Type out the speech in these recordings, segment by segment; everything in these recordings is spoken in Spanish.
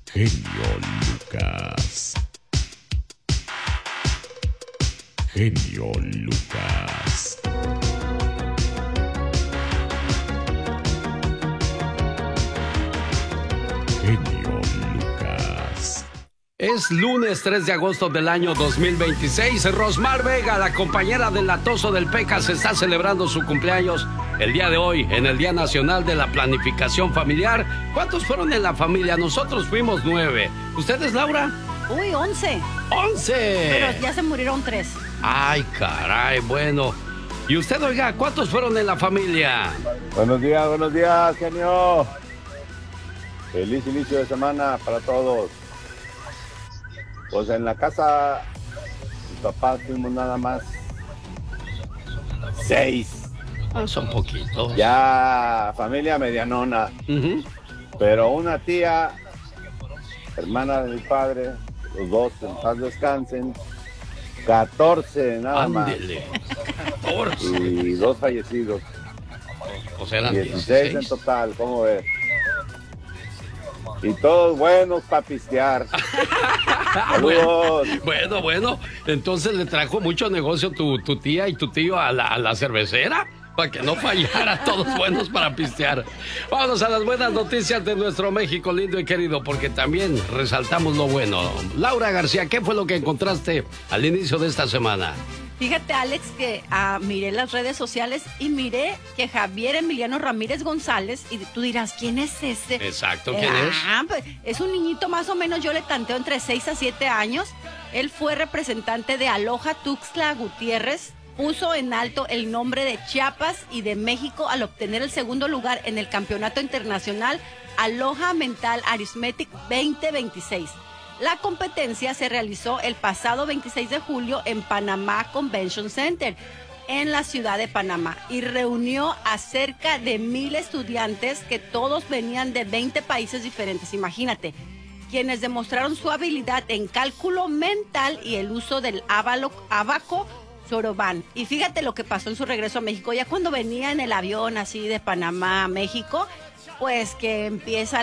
Genio Lucas. Genio Lucas. Genio Lucas. Es lunes 3 de agosto del año 2026. Rosmar Vega, la compañera del latoso del Pecas, está celebrando su cumpleaños el día de hoy, en el Día Nacional de la Planificación Familiar. ¿Cuántos fueron en la familia? Nosotros fuimos 9. ¿Ustedes, Laura? Uy, 11. ¡11! Pero ya se murieron 3. Ay, caray, bueno. ¿Y usted, oiga, cuántos fueron en la familia? Buenos días, genio. Feliz inicio de semana para todos. Pues en la casa, mis papás fuimos nada más 6. Son poquitos. Ya familia medianona. Pero una tía, hermana de mi padre, los dos en paz descansen. 14 nada Ándele. más. 14. Y 2 fallecidos. O sea, eran 16 en total, ¿cómo ves? Y todos buenos para pistear. Saludos. Bueno, entonces le trajo mucho negocio tu tía y tu tío a la cervecera para que no fallara, todos buenos para pistear. Vámonos a las buenas noticias de nuestro México lindo y querido, porque también resaltamos lo bueno. Laura García, ¿qué fue lo que encontraste al inicio de esta semana? Fíjate, Alex, que miré las redes sociales y miré que Javier Emiliano Ramírez González, y tú dirás, ¿quién es ese? Exacto, ¿quién es? Pues, es un niñito más o menos, yo le tanteo entre 6 a 7 años. Él fue representante de Aloha Tuxtla Gutiérrez, puso en alto el nombre de Chiapas y de México al obtener el segundo lugar en el Campeonato Internacional Aloha Mental Arithmetic 2026. La competencia se realizó el pasado 26 de julio en Panamá Convention Center, en la ciudad de Panamá, y reunió a cerca de 1,000 estudiantes que todos venían de 20 países diferentes. Imagínate, quienes demostraron su habilidad en cálculo mental y el uso del abaco Soroban. Y fíjate lo que pasó en su regreso a México. Ya cuando venía en el avión así de Panamá a México, pues que empieza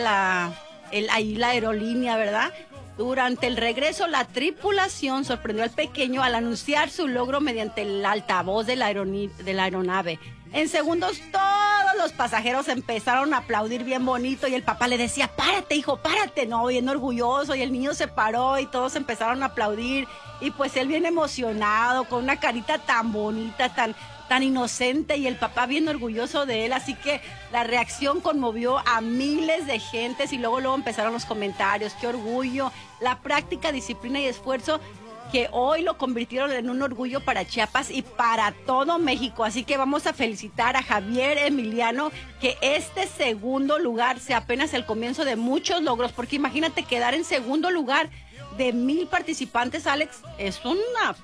ahí la aerolínea, ¿verdad? Durante el regreso, la tripulación sorprendió al pequeño al anunciar su logro mediante el altavoz de la aeronave. En segundos, todos los pasajeros empezaron a aplaudir bien bonito y el papá le decía, párate, hijo, párate, no, bien orgulloso, y el niño se paró y todos empezaron a aplaudir, y pues él bien emocionado, con una carita tan bonita, tan inocente, y el papá bien orgulloso de él. Así que la reacción conmovió a miles de gentes y luego empezaron los comentarios. Qué orgullo, la práctica, disciplina y esfuerzo que hoy lo convirtieron en un orgullo para Chiapas y para todo México. Así que vamos a felicitar a Javier Emiliano, que este segundo lugar sea apenas el comienzo de muchos logros, porque imagínate quedar en segundo lugar de 1,000 participantes, Alex, es una...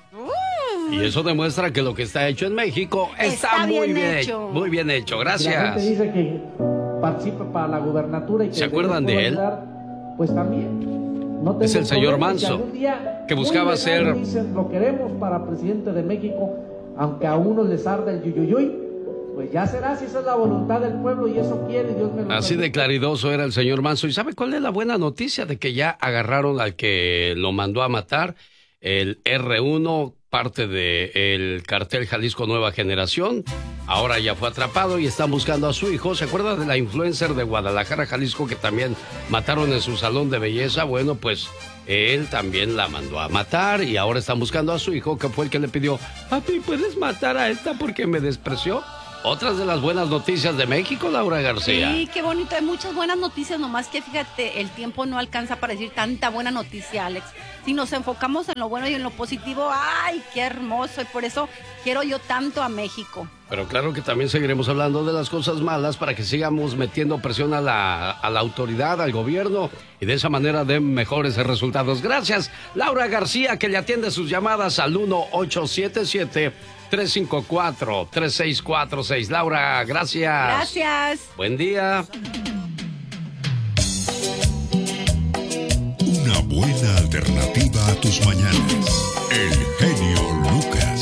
Y eso demuestra que lo que está hecho en México está muy bien hecho. Muy bien hecho, gracias. La gente dice que participa para la gubernatura y que... ¿Se acuerdan de él? Ayudar, pues también. No es el señor Manso, que buscaba ser... Dicen, lo queremos para presidente de México, aunque a unos les arda el yuyuyuy. Pues ya será, si esa es la voluntad del pueblo y eso quiere, Dios me lo Así de claridoso era el señor Manso. ¿Y sabe cuál es la buena noticia? De que ya agarraron al que lo mandó a matar, el R1, parte del cartel Jalisco Nueva Generación. Ahora ya fue atrapado y están buscando a su hijo. ¿Se acuerda de la influencer de Guadalajara, Jalisco, que también mataron en su salón de belleza? Bueno, pues él también la mandó a matar y ahora están buscando a su hijo, que fue el que le pidió, papi, ¿puedes matar a esta porque me despreció? Otras de las buenas noticias de México, Laura García. Sí, qué bonito. Hay muchas buenas noticias, nomás que fíjate, el tiempo no alcanza para decir tanta buena noticia, Alex. Si nos enfocamos en lo bueno y en lo positivo, ¡ay, qué hermoso! Y por eso quiero yo tanto a México. Pero claro que también seguiremos hablando de las cosas malas para que sigamos metiendo presión a la autoridad, al gobierno, y de esa manera den mejores resultados. Gracias, Laura García, que le atiende sus llamadas al 1-877-354-3646. Laura, gracias. Gracias. Buen día. Una buena alternativa a tus mañanas. El genio Lucas.